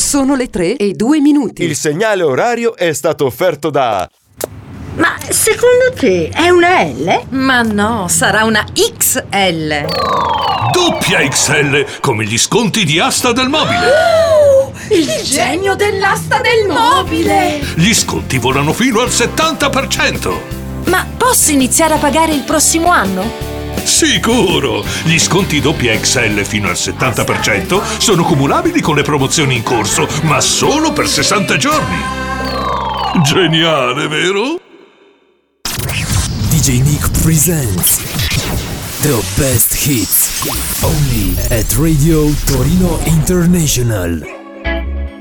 Sono le 3:02. Il segnale orario è stato offerto da... Ma secondo te è una L? Ma no, sarà una XL. Doppia XL, come gli sconti di Asta del Mobile. Il genio dell'asta del mobile! Gli sconti volano fino al 70%. Ma posso iniziare a pagare il prossimo anno? Sicuro! Gli sconti doppia XL fino al 70% sono cumulabili con le promozioni in corso, ma solo per 60 giorni. Geniale, vero? DJ Nick presents the best hits only at Radio Torino International.